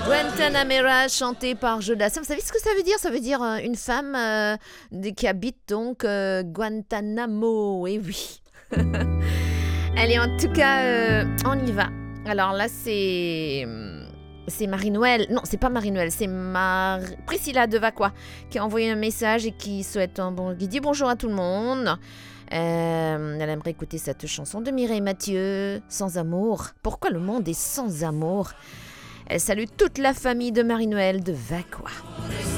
Guantanamera, chanté par Joe Dassin. Vous savez ce que ça veut dire? Ça veut dire une femme qui habite donc Guantanamo. Eh oui. Allez, en tout cas, on y va. Alors là, c'est Marie-Noël. Non, c'est pas Marie-Noël, c'est Priscilla de Vacqua qui a envoyé un message et qui dit bonjour à tout le monde. Elle aimerait écouter cette chanson de Mireille Mathieu, Sans amour. Pourquoi le monde est sans amour? Elle salue toute la famille de Marie-Noël de Vacqua.